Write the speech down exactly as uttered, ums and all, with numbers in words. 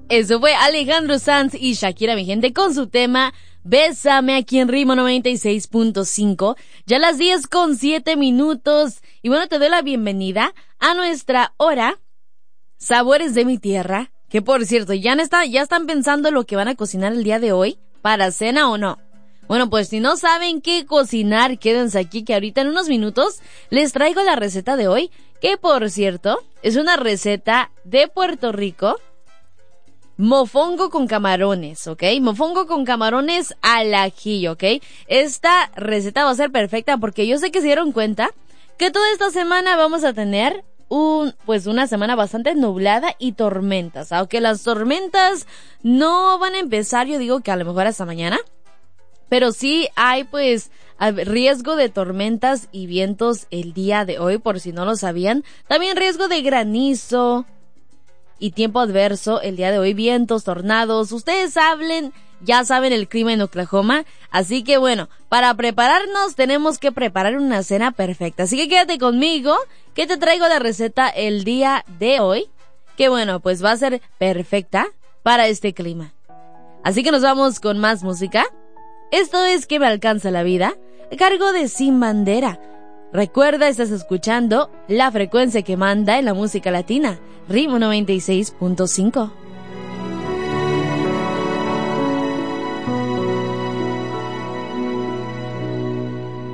Eso fue Alejandro Sanz y Shakira, mi gente, con su tema Bésame, aquí en Ritmo noventa y seis punto cinco. Ya las diez con siete minutos. Y bueno, te doy la bienvenida a nuestra hora Sabores de mi Tierra. Que por cierto, ya están, ya están pensando lo que van a cocinar el día de hoy, para cena o no. Bueno, pues si no saben qué cocinar, quédense aquí que ahorita en unos minutos les traigo la receta de hoy. Que por cierto, es una receta de Puerto Rico. Mofongo con camarones, ¿ok? Mofongo con camarones al ajillo, ¿ok? Esta receta va a ser perfecta porque yo sé que se dieron cuenta que toda esta semana vamos a tener un, pues una semana bastante nublada y tormentas. Aunque las tormentas no van a empezar, yo digo que a lo mejor hasta mañana. Pero sí hay pues riesgo de tormentas y vientos el día de hoy, por si no lo sabían. También riesgo de granizo y tiempo adverso el día de hoy, vientos, tornados. Ustedes hablen, ya saben el clima en Oklahoma, así que bueno, para prepararnos tenemos que preparar una cena perfecta. Así que quédate conmigo, que te traigo la receta el día de hoy, que bueno, pues va a ser perfecta para este clima. Así que nos vamos con más música. Esto es Que me alcanza la vida, a cargo de Sin Bandera. Recuerda, estás escuchando la frecuencia que manda en la música latina, Ritmo noventa y seis punto cinco.